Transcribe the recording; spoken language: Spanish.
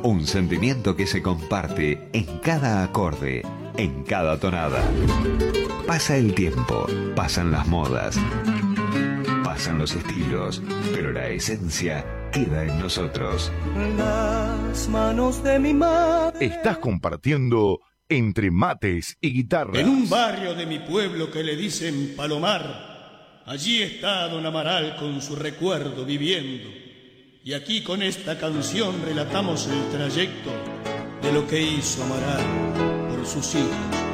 Un sentimiento que se comparte en cada acorde, en cada tonada. Pasa el tiempo, pasan las modas, pasan los estilos, pero la esencia queda en nosotros. Las manos de mi madre. Estás compartiendo Entre Mates y Guitarras. En un barrio de mi pueblo que le dicen Palomar, allí está don Amaral con su recuerdo viviendo. Y aquí con esta canción relatamos el trayecto de lo que hizo Amaral por sus hijos.